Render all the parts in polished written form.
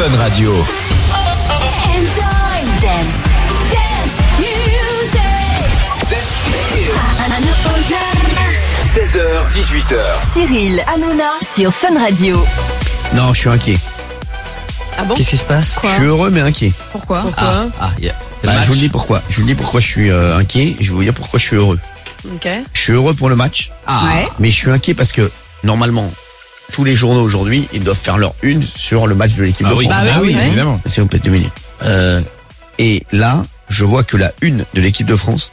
Fun Radio. Enjoy dance music. 16h-18h. Cyril Hanouna sur Fun Radio. Non, je suis inquiet. Ah bon? Qu'est-ce qui se passe? Je suis heureux mais inquiet. Pourquoi? C'est le match. Je vous le dis pourquoi. Je vous le dis pourquoi je suis inquiet. Je vais vous dire pourquoi je suis heureux. Ok. Je suis heureux pour le match. Ouais. Mais je suis inquiet parce que normalement, tous les journaux aujourd'hui, ils doivent faire leur une sur le match de l'équipe de France. Bah oui, évidemment. S'il vous plaît, 2 minutes. Et là, je vois que la une de l'équipe de France,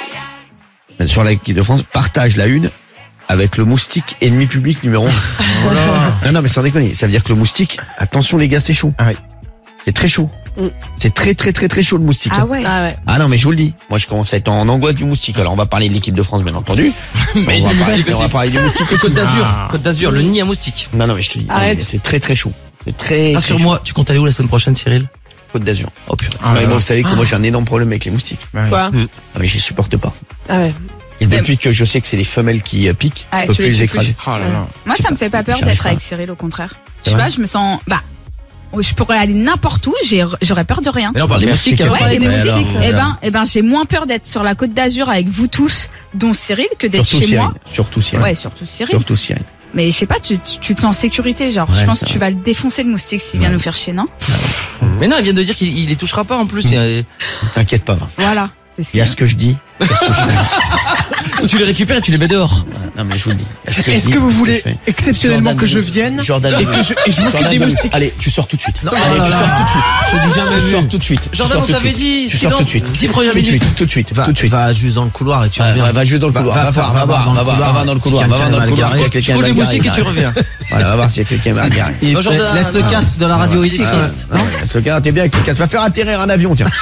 sur l'équipe de France, partage la une avec le moustique ennemi public numéro 1. Non, mais sans déconner. Ça veut dire que le moustique, attention les gars, c'est chaud. Ah oui. C'est très chaud. C'est très chaud le moustique. Ah ouais. Ah non, mais je vous le dis. Moi, je commence à être en angoisse du moustique. Alors, on va parler de l'équipe de France, bien entendu. Mais on va parler du moustique aussi. Côte d'Azur, le nid à moustique. Non, mais je te dis. Arrête. C'est très chaud. C'est très Rassure-moi, tu comptes aller où la semaine prochaine, Cyril? Côte d'Azur. Oh putain. Mais bon, vous savez que moi, j'ai un énorme problème avec les moustiques. Quoi? Ah, mais je les supporte pas. Ah ouais. Et depuis que je sais que c'est les femelles qui piquent, Ah, je peux tu plus les les écraser. Moi, ça me fait pas peur J'arrive d'être pas. avec Cyril, au contraire. C'est Je sais vrai pas, je me sens, je pourrais aller n'importe où, j'aurais peur de rien. Mais là, on parle des Merci, moustiques. Kevin. hein. Ouais, les mais moustiques. alors, Eh ben, j'ai moins peur d'être sur la Côte d'Azur avec vous tous, dont Cyril, que d'être Surtout chez Cyril. moi. Surtout Cyril. Ouais, surtout Cyril. Surtout Cyril. Mais je sais pas, tu te sens en sécurité, genre, Ouais, je pense c'est que tu vas le défoncer le moustique s'il vient nous faire chier, non? Mais non, il vient de dire qu'il les touchera pas en plus. T'inquiète pas. Voilà. C'est ce Il y a ce que je dis. Il y a ce que je fais. Tu les récupères et tu les mets dehors. Non, mais je vous le dis. Il y a ce je Est-ce dis, que vous il y a ce voulez je fais. exceptionnellement Jordan que je Denou. vienne Jordan et Denou. que je m'occupe Jordan des Denou. moustiques? Allez, tu sors tout de suite. Non, Allez, oh tu là sors là. tout de suite. C'est du jamais Tu vu. sors tout de suite. Tu Jordan, sors on tout de t'avait suite. dit, Tu sors silence, tout de suite. 10 premières Tout de minutes. suite. Tout de suite. Tout de suite. Va juste dans le couloir et tu reviens. Va juste dans le couloir. Va voir dans le couloir. Va voir dans le couloir s'il y a Tu quelqu'un trouves qui les va moustiques et tu garer. reviens. Voilà, va voir s'il y a quelqu'un qui va garer. Laisse le casque de la radio ici, Christ. Ah ouais, ce gars, t'es bien avec le casque. Va faire atterrir un avion, tiens.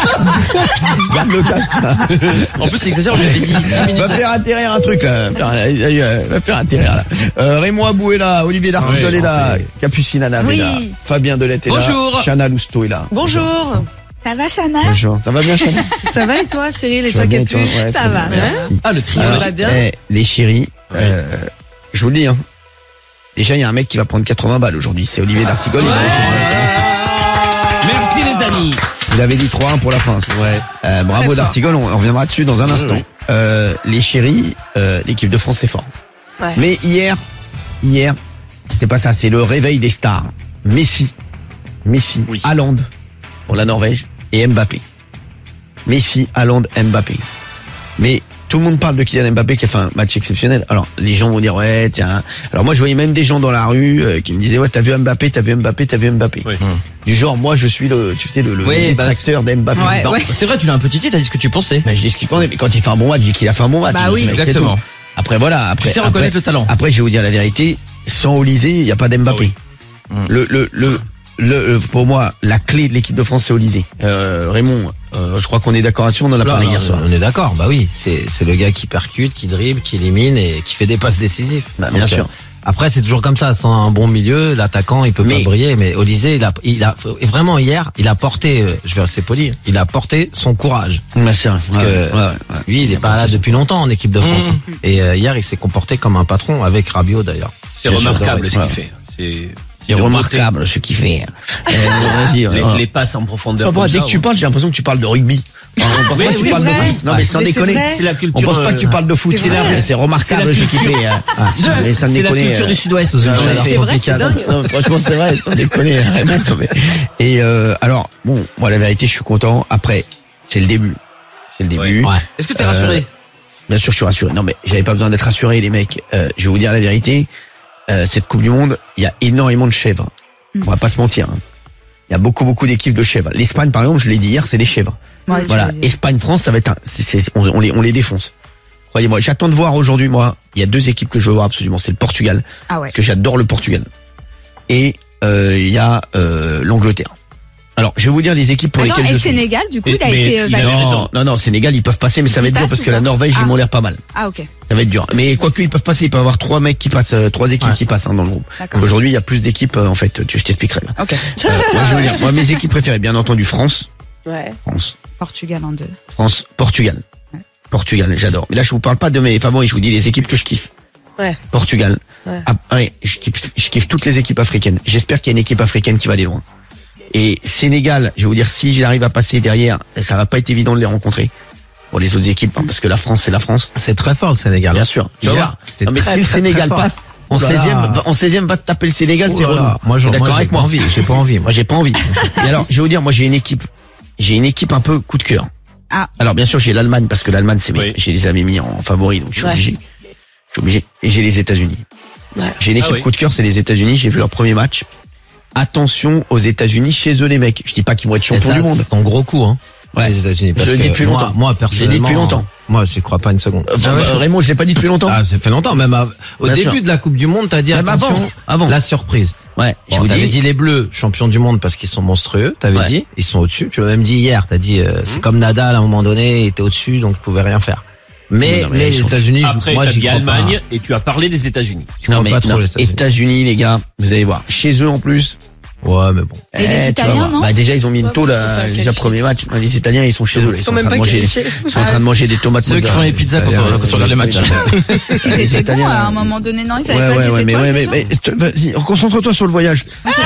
Garde le casque. En plus, c'est exagéré, on lui avait dit 10 minutes. Va faire atterrir un truc, là. Va faire atterrir, là. Raymond Abou est là. Olivier D'Artigol est là. Capucine Anna est là. Fabien Delette est là. Bonjour. Chana Lousteau est là. Bonjour. Ça va, Chana? Bonjour. Ça va bien, Chana? Ça va et toi, Cyril? Et Ça va toi, bien, Capu? toi? Ouais, Ça très va, bien, merci. Ah, le trio. Alors, va bien. les chéris, je vous le dis, hein. Déjà, il y a un mec qui va prendre 80 balles aujourd'hui. C'est Olivier D'Artigol. Merci les amis. Il avait dit 3-1 pour la France. Bravo D'Artigol, on reviendra dessus dans un instant. Les chéris, l'équipe de France c'est fort. Ouais. Mais hier, c'est pas ça, c'est le réveil des stars. Messi, Haaland pour la Norvège et Mbappé. Messi, Haaland, Mbappé. Mais tout le monde parle de Kylian Mbappé qui a fait un match exceptionnel. Alors les gens vont dire ouais tiens. Alors moi je voyais même des gens dans la rue qui me disaient ouais t'as vu Mbappé. Oui. Du genre moi je suis le détracteur d'Mbappé. Ouais, Non, ouais. C'est vrai, tu l'as un peu titillé, t'as dit ce que tu pensais. mais je dis ce qu'il pensait, mais quand il fait un bon match, je dis qu'il a fait un bon match. Bah Je oui. dis, c'est Exactement. tout. Après voilà, Tu sais reconnaître le talent. Après je vais vous dire la vérité, sans Olysée, il n'y a pas d'Mbappé. Pour moi, la clé de l'équipe de France c'est Olysée. Raymond, je crois qu'on est d'accord là-dessus, on en a parlé hier soir. On est d'accord, bah oui, c'est le gars qui percute, qui dribble, qui élimine et qui fait des passes décisives. Bah, bien sûr. Après, c'est toujours comme ça, sans un bon milieu, l'attaquant, il peut pas briller, mais Olysée, il a vraiment hier, il a porté, je vais rester poli, il a porté son courage. Bien sûr. Parce que lui, il est pas là depuis longtemps en équipe de France. Et hier, il s'est comporté comme un patron, avec Rabiot d'ailleurs. C'est remarquable ce qu'il fait. C'est remarquable ce qu'il fait. Vas-y. Les passes en profondeur. Dès que tu parles, j'ai l'impression que tu parles de rugby. On pense pas que tu parles de foot. Non mais sans déconner. C'est la culture. On pense pas que tu parles de foot. C'est remarquable ce qu'il fait. Mais ça C'est la culture du Sud-Ouest. C'est vrai, c'est dingue. Non, franchement, c'est vrai, sans déconner. Et alors, bon, moi la vérité, je suis content. Après, c'est le début. Ouais. Est-ce que t'es rassuré? Bien sûr, je suis rassuré. Non, mais j'avais pas besoin d'être rassuré, les mecs. Je vais vous dire la vérité. Cette Coupe du Monde, il y a énormément de chèvres. On va pas se mentir. Hein. Il y a beaucoup d'équipes de chèvres. L'Espagne, par exemple, je l'ai dit hier, c'est des chèvres. Ouais, Voilà. Espagne-France, ça va être on les défonce. Croyez-moi. J'attends de voir aujourd'hui, moi. Il y a 2 équipes que je veux voir absolument. C'est le Portugal. Ah ouais. Parce que j'adore le Portugal. Et, il y a, l'Angleterre. Alors, je vais vous dire les équipes pour Attends, lesquelles et je suis. Sénégal, du coup, il a Mais été il a validé. raison. Non, Sénégal, ils peuvent passer, mais ça va être dur passe parce ou que la pas Norvège, ils m'ont l'air pas mal. Ah ok. Ça va être dur. Mais quoique, ils peuvent passer, il peut y avoir 3 mecs qui passent, 3 équipes qui passent, hein, dans le groupe. D'accord. Aujourd'hui, il y a plus d'équipes, en fait, je t'expliquerai. Ok. Moi, je veux dire, moi, mes équipes préférées, bien entendu, France, Ouais. Portugal en 2. Portugal. Ouais. Portugal, j'adore. Mais là, je vous parle pas de mes favoris, je vous dis les équipes que je kiffe. Ouais. Portugal. Ouais. Ah, ouais, je kiffe toutes les équipes africaines. J'espère qu'il y a une équipe africaine qui va aller loin. Et Sénégal, je vais vous dire, si j'arrive à passer derrière, ça va pas être évident de les rencontrer. Pour les autres équipes, parce que la France, c'est la France. C'est très fort le Sénégal. Bien sûr. Tu vas voir. C'était Non, mais très, si le très, Sénégal très fort. passe, en 16e, va te taper le Sénégal, c'est relou. Moi, D'accord avec moi. J'ai pas envie. Moi, j'ai pas envie. Et alors, je vais vous dire, moi, j'ai une équipe un peu coup de cœur. Ah. Alors, bien sûr, j'ai l'Allemagne, parce que l'Allemagne, j'ai les avais mis en favori, donc je suis obligé. Et j'ai les États-Unis. Ouais. J'ai une équipe coup de cœur, c'est les États-Unis. J'ai vu leur premier match. Attention aux États-Unis, chez eux, les mecs. Je dis pas qu'ils vont être champions du monde. C'est ton gros coup, hein. Ouais. Les États-Unis. Je le dis depuis longtemps. Moi, personnellement. Je l'ai dit depuis longtemps. Moi, je crois pas une seconde. Raymond, je l'ai pas dit depuis longtemps. Ah, ça fait longtemps, même au Bien début sûr. de la Coupe du Monde, t'as dit Même attention, avant. la surprise. Ouais. Je Bon, vous t'avais dis. dit les Bleus, champions du monde parce qu'ils sont monstrueux, t'avais dit, ils sont au-dessus. Tu l'as même dit hier, t'as dit, c'est comme Nadal à un moment donné, il était au-dessus, donc il pouvait rien faire. Mais Non, mais les ils sont- États-Unis, Après, moi t'as j'y dit crois pas. Allemagne et tu as parlé des États-Unis. Non, mais pas trop non, les États-Unis. États-Unis, les gars, vous allez voir. Chez eux, en plus. Ouais, mais bon. Et les tu vas Italiens, voir. non Bah, déjà, ils ont mis une Ouais, tôle, ils sont pas déjà qualifiés. premier match. Les Italiens, ils sont chez eux, là. Ils sont en même train de pas manger, qualifiés. ils sont en train de manger des tomates C'est eux qui font les pizzas quand tu regardes les matchs. Parce qu'ils Les étaient bons Italiens, à là. un moment donné, non? Ils Ouais, avaient pas ouais, des mais, étoiles, ouais, déjà vas-y, concentre-toi sur le voyage.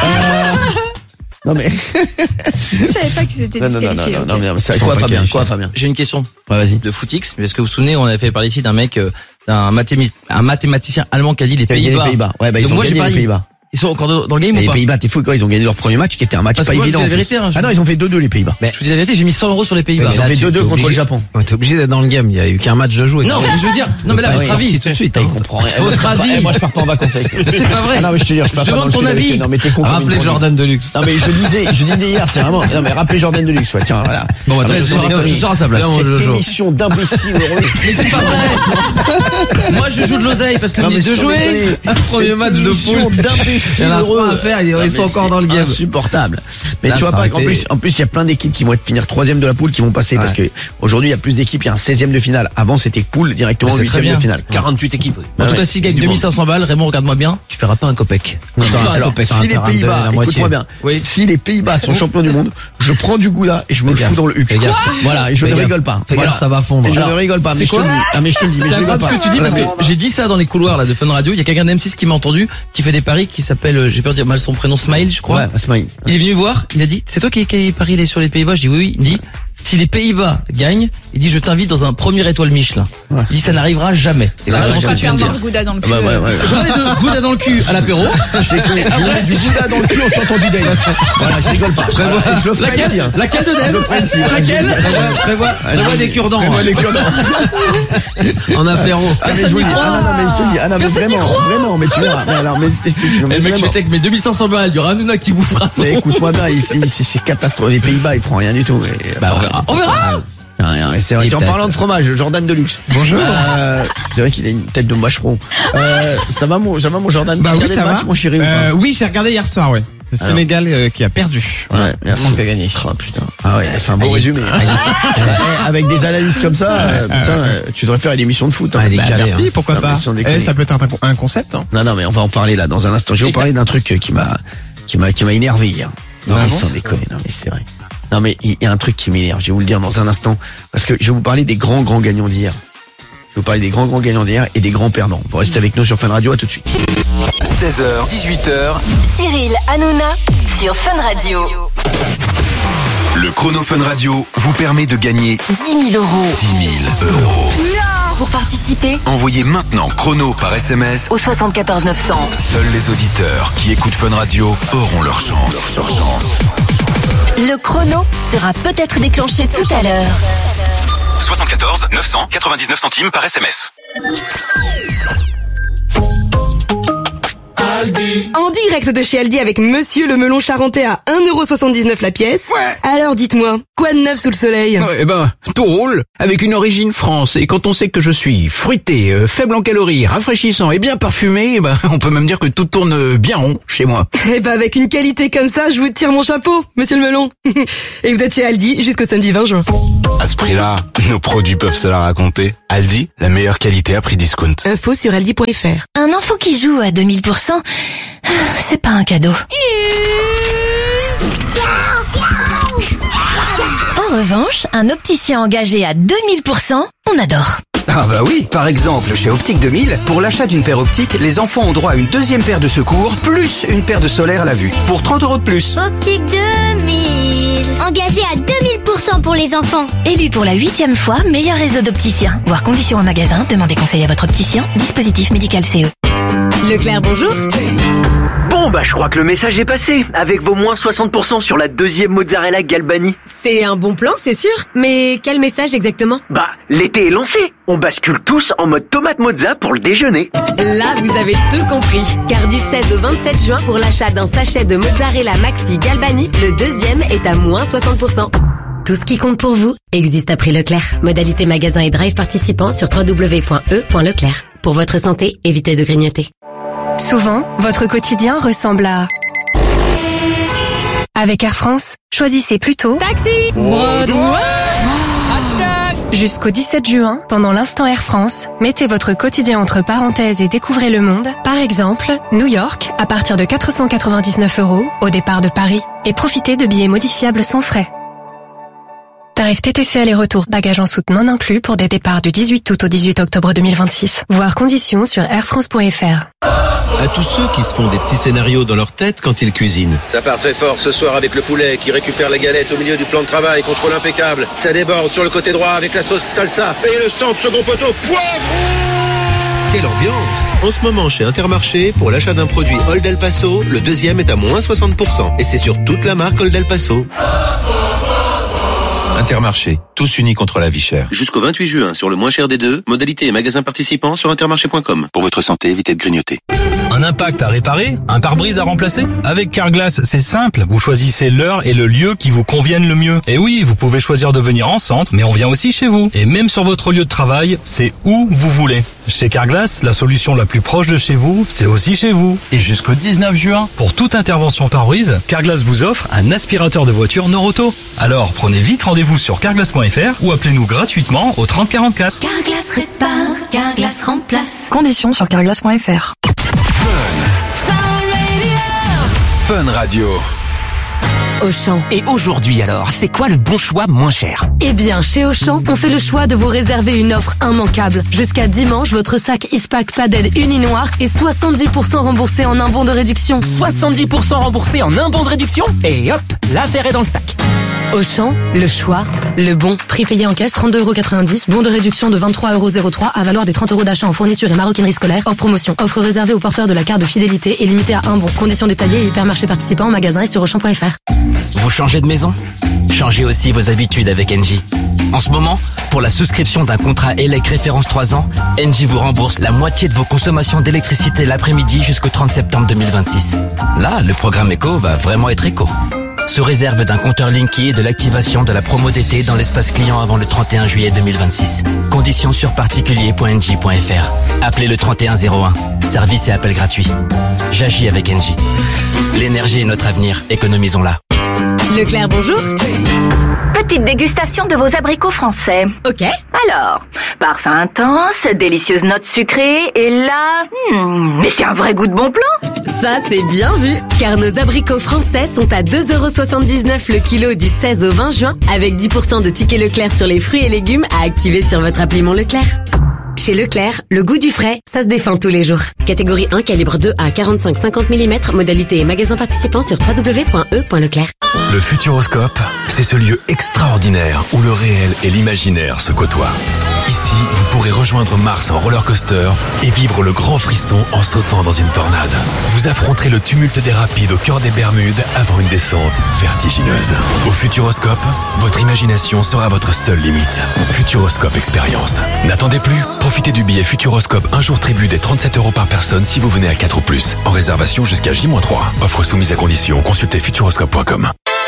Non, mais, Je savais pas qu'ils étaient non, disqualifiés. ok. mais c'est Ils sont quoi, pas Fabien? qualifiés. Quoi, Fabien? J'ai une question Ouais, vas-y. de footix. Est-ce que vous vous souvenez, on avait fait parler ici d'un mec, un mathématicien allemand qui a dit les Ils ont gagné Pays-Bas. les Pays-Bas. Ouais, bah, ils Donc ont moi, j'ai gagné les parié. Pays-Bas. Ils sont encore dans le game Et ou les pas? Pays-Bas, t'es fou, quoi? Ils ont gagné leur premier match qui était un match Parce pas que moi, je évident. dis la en vérité, plus. hein, je- Ah non, ils ont fait 2-2, les Pays-Bas. Je vous dis la vérité, j'ai mis 100 € sur les Pays-Bas. Ils ont là, fait tu 2-2 t'es contre le obligé. Japon. Ouais, t'es obligé d'être dans le game. Il y a eu qu'un match de jouer. Non, mais je veux dire, non mais là, Ah votre oui, avis. tout de suite. Il Hein. comprend rien. Votre Moi, je pars pas- avis. Moi, je pars pas en vacances avec eux. C'est pas vrai. Ah non, mais je te dis, je pars Je pas demande dans le ton sud avec avis. eux. Non, mais t'es con comme une Rappelez grande. Jordan Deluxe. Non, mais je disais hier, c'est vraiment, non, mais rappelez Jordan Deluxe, ouais, tiens, voilà. Bon, Ah, mais je sors à sa place. Là, on- Cette Jojo. émission d'imbéciles heureux. Mais c'est pas vrai. Moi, je joue de l'oseille parce que Non, vous me mais dites de sans jouer. déconner. Premier match de Émission poule. d'imbéciles Il y en a heureux. pas à faire, ils Non, sont mais encore c'est dans le game. Insupportable. Mais Là, tu vois ça pas aurait qu'en été- plus, il y a plein d'équipes qui vont finir 3e de la poule qui vont passer parce que aujourd'hui, il y a plus d'équipes, il y a un 16e de finale. Avant, c'était poule directement Mais c'est très 8e de bien. finale. 48 équipes. En tout cas, s'il gagne 2500 balles, Raymond, regarde-moi bien, tu feras pas un copec. Non, Pas un alors, copec. si les terrain de Pays-Bas, la moitié. écoute-moi bien, Oui. si les Pays-Bas sont champions du monde, je prends du gouda et je me le Fais fous dans le huc. Fais gaffe. Voilà, et je Fais ne gaffe. rigole pas. Fais Voilà. gaffe, ça va fondre. Et je ne rigole pas, mais c'est je te le quoi dis. Ah, mais je te le dis, mais C'est je rigole incroyable pas. ce que tu dis parce que j'ai dit ça dans les couloirs là de Fun Radio. Il y a quelqu'un d'M6 qui m'a entendu, qui fait des paris, qui s'appelle, j'ai peur de dire mal son prénom, Smile, je crois. Ouais, Asmaï. Il est venu me voir, il a dit, c'est toi qui parie sur les Pays-Bas? Je dis oui, oui. Il me dit, si les Pays-Bas gagnent, il dit, je t'invite dans un premier étoile Michelin. Ouais. Il dit, ça n'arrivera jamais. C'est Ah, exactement je ce que peux tu viens de faire dire. le gouda dans le cul. Bah, ouais. J'en ai de gouda dans le cul à l'apéro. Je mets du gouda dans le cul en chantant du Dave. Voilà, je rigole pas. Je le ferai ici, hein. Laquelle de Je le Dave? ferai ici, hein. Laquelle? Prévois des cure-dents. Prévois les cure-dents. En apéro. Ah, mais je vous le dis. Ah, non, mais je te le dis. Ah, non, mais vraiment, mais tu verras. Mais alors, mais, Et le mec, je vraiment. fais avec mes 2500 balles, il y aura Hanouna qui bouffera son. Mais écoute-moi bien, ici, c'est catastrophe. Les Pays-Bas, ils feront rien du tout. Et, Bah, on verra. On verra! Rien. Et c'est vrai. Et En peut-être. parlant de fromage, Jordan Deluxe. Bonjour. C'est vrai qu'il a une tête de mâcheron. Ça va mon Jordan? Bah T'as oui, regardé ça le va. match, mon chéri, ou pas? Oui, j'ai regardé hier soir, ouais. C'est le Alors. Sénégal qui a perdu. Ouais, merci. Qui a gagné. Oh, putain. Ah ouais, il a fait un bon résumé. Avec des analyses comme ça, tu devrais faire une émission de foot. Hein. Ouais, des Bah, calés, merci, hein. pourquoi Non, mais pas. sans déconner. Ça peut être un concept. Hein. Non, mais on va en parler là dans un instant. Je vais vous parler d'un truc qui m'a énervé hier. Non, mais sans déconner, non, mais c'est vrai. Non, mais il y a un truc qui m'énerve. Je vais vous le dire dans un instant. Parce que je vais vous parler des grands gagnants d'hier. Je vais vous parler des grands gagnants d'hier et des grands perdants. Vous restez avec nous sur Fun Radio, à tout de suite. 16h, 18h. Cyril Hanouna sur Fun Radio. Le chrono Fun Radio vous permet de gagner 10 000 euros. 10 000 euros. Pour participer Envoyez maintenant chrono par SMS. au 74 900. Seuls les auditeurs qui écoutent Fun Radio auront leur chance. Le chrono sera peut-être déclenché tout à l'heure. 74 999 centimes par SMS. En direct de chez Aldi avec Monsieur le melon charentais à 1,79€ la pièce. Ouais. Alors dites-moi, quoi de neuf sous le soleil? Eh ben, tout roule avec une origine France. Et quand on sait que je suis fruité, faible en calories, rafraîchissant et bien parfumé, eh ben, on peut même dire que tout tourne bien rond chez moi. Eh ben avec une qualité comme ça, je vous tire mon chapeau, Monsieur le melon. Et vous êtes chez Aldi jusqu'au samedi 20 juin. À ce prix-là, nos produits peuvent se la raconter. Aldi, la meilleure qualité à prix discount. Info sur aldi.fr. Un enfant qui joue à 2000%, c'est pas un cadeau. En revanche, un opticien engagé à 2000%, on adore. Ah bah oui, par exemple, chez Optique 2000, pour l'achat d'une paire optique, les enfants ont droit à une deuxième paire de secours, plus une paire de solaire à la vue, pour 30 € de plus. Optique 2000, engagé à 2000% pour les enfants. Élu pour la 8e fois meilleur réseau d'opticiens. Voir conditions en magasin, demandez conseil à votre opticien. Dispositif médical CE. Leclerc, bonjour. Bon, je crois que le message est passé, avec vos moins 60% sur la deuxième mozzarella Galbani. C'est un bon plan, c'est sûr. Mais quel message exactement? L'été est lancé. On bascule tous en mode tomate mozza pour le déjeuner. Là, vous avez tout compris. Car du 16 au 27 juin, pour l'achat d'un sachet de mozzarella maxi Galbani, le deuxième est à moins 60%. Tout ce qui compte pour vous existe à prix Leclerc. Modalité magasin et drive participants sur www.e.leclerc. Pour votre santé, évitez de grignoter. Souvent, votre quotidien ressemble à... Avec Air France, choisissez plutôt... Taxi! Jusqu'au 17 juin, pendant l'instant Air France, mettez votre quotidien entre parenthèses et découvrez le monde. Par exemple, New York, à partir de 499 € au départ de Paris. Et profitez de billets modifiables sans frais. Tarif TTC aller-retour, bagages en soute non inclus pour des départs du 18 août au 18 octobre 2026. Voir conditions sur airfrance.fr. À tous ceux qui se font des petits scénarios dans leur tête quand ils cuisinent. Ça part très fort ce soir avec le poulet qui récupère la galette au milieu du plan de travail, contrôle impeccable. Ça déborde sur le côté droit avec la sauce salsa. Et le centre, second poteau, poivre! Quelle ambiance! En ce moment chez Intermarché, pour l'achat d'un produit Old El Paso, le deuxième est à moins 60%. Et c'est sur toute la marque Old El Paso. Intermarché, tous unis contre la vie chère. Jusqu'au 28 juin sur le moins cher des deux, modalité et magasins participants sur intermarché.com. Pour votre santé, évitez de grignoter. Un impact à réparer? Un pare-brise à remplacer? Avec Carglass, c'est simple. Vous choisissez l'heure et le lieu qui vous conviennent le mieux. Et oui, vous pouvez choisir de venir en centre, mais on vient aussi chez vous. Et même sur votre lieu de travail, c'est où vous voulez. Chez Carglass, la solution la plus proche de chez vous, c'est aussi chez vous. Et jusqu'au 19 juin, pour toute intervention pare-brise, Carglass vous offre un aspirateur de voiture Noroto. Alors, prenez vite rendez-vous sur carglass.fr ou appelez-nous gratuitement au 30 44. Carglass répare, Carglass remplace. Conditions sur carglass.fr. Fun Radio. Auchan. Et aujourd'hui alors, c'est quoi le bon choix moins cher? Eh bien, chez Auchan, on fait le choix de vous réserver une offre immanquable. Jusqu'à dimanche, votre sac Ispac Padel Uni-Noir est 70% remboursé en un bon de réduction. 70% remboursé en un bon de réduction? Et hop, l'affaire est dans le sac. Auchan, le choix, le bon. Prix payé en caisse, 32,90 €. Bon de réduction de 23,03 € à valoir des 30 € d'achat en fourniture et maroquinerie scolaire. Hors promotion. Offre réservée aux porteurs de la carte de fidélité et limitée à un bon. Conditions détaillées et hypermarché participants en magasin et sur Auchan.fr. Vous changez de maison? Changez aussi vos habitudes avec Engie. En ce moment, pour la souscription d'un contrat ELEC référence 3 ans, Engie vous rembourse la moitié de vos consommations d'électricité l'après-midi jusqu'au 30 septembre 2026. Là, le programme éco va vraiment être éco. Se réserve d'un compteur Linky et de l'activation de la promo d'été dans l'espace client avant le 31 juillet 2026. Conditions sur particulier.engie.fr. Appelez le 3101. Service et appel gratuit. J'agis avec Engie. L'énergie est notre avenir. Économisons-la. Leclerc, bonjour. Petite dégustation de vos abricots français. Ok. Alors, parfum intense, délicieuse note sucrée, et là... mais c'est un vrai goût de bon plan. Ça, c'est bien vu. Car nos abricots français sont à 2,79 € le kilo du 16 au 20 juin, avec 10% de tickets Leclerc sur les fruits et légumes à activer sur votre appli Mon Leclerc. Chez Leclerc, le goût du frais, ça se défend tous les jours. Catégorie 1, calibre 2 à 45-50 mm, modalité et magasin participant sur www.e.leclerc. Le Futuroscope, c'est ce lieu extraordinaire où le réel et l'imaginaire se côtoient. Ici, vous pourrez rejoindre Mars en roller coaster et vivre le grand frisson en sautant dans une tornade. Vous affronterez le tumulte des rapides au cœur des Bermudes avant une descente vertigineuse. Au Futuroscope, votre imagination sera votre seule limite. Futuroscope Expérience. N'attendez plus, profitez du billet Futuroscope un jour tribut des 37 € par personne si vous venez à 4 ou plus. En réservation jusqu'à J-3. Offre soumise à condition, consultez futuroscope.com.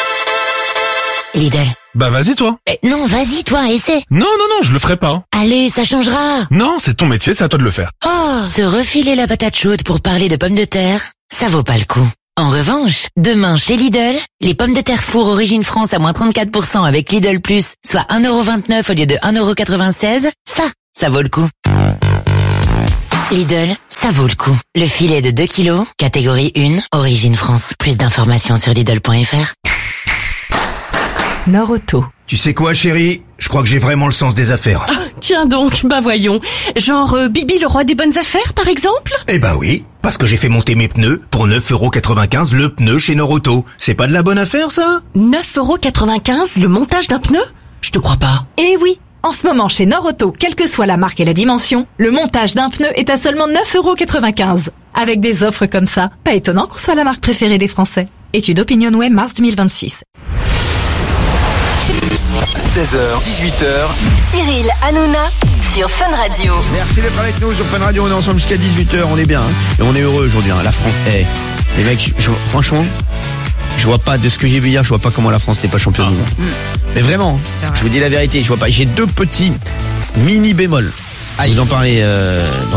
Lidl. Bah vas-y toi. Non, vas-y toi, essaie. Non, je le ferai pas. Allez, ça changera. Non, c'est ton métier, c'est à toi de le faire. Oh, se refiler la patate chaude pour parler de pommes de terre, ça vaut pas le coup. En revanche, demain chez Lidl, les pommes de terre four Origine France à moins 34% avec Lidl Plus, soit 1,29 € au lieu de 1,96 €, ça vaut le coup. Lidl, ça vaut le coup. Le filet de 2 kilos, catégorie 1, Origine France. Plus d'informations sur Lidl.fr. Noroto. Tu sais quoi, chérie? Je crois que j'ai vraiment le sens des affaires. Ah, Tiens donc, bah voyons. Genre Bibi le roi des bonnes affaires, par exemple? Eh bah oui, parce que j'ai fait monter mes pneus pour 9,95€ le pneu chez Norauto. C'est pas de la bonne affaire, ça? 9,95€ le montage d'un pneu? Je te crois pas. Eh oui, en ce moment chez Norauto, quelle que soit la marque et la dimension, le montage d'un pneu est à seulement 9,95€. Avec des offres comme ça, pas étonnant qu'on soit la marque préférée des Français. Étude OpinionWay mars 2026. 16h, 18h. Cyril Hanouna sur Fun Radio. Merci d'être avec nous sur Fun Radio. On est ensemble jusqu'à 18h. On est bien. Et on est heureux aujourd'hui. La France est. Les mecs, franchement, je vois pas de ce que j'ai vu hier. Je vois pas comment la France n'est pas championne du monde. Mais vraiment, je vous dis la vérité. Je vois pas. J'ai deux petits mini bémols. Je vais vous en parler dans